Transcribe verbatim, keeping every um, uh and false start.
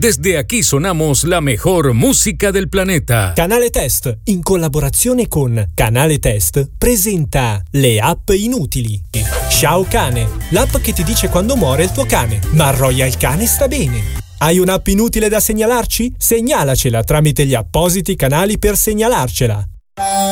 Desde aquí sonamos la mejor música del planeta. Canale Test, in collaborazione con Canale Test, presenta le app inutili. Ciao Cane, l'app che ti dice quando muore il tuo cane, ma Royal Cane sta bene. Hai un'app inutile da segnalarci? Segnalacela tramite gli appositi canali per segnalarcela.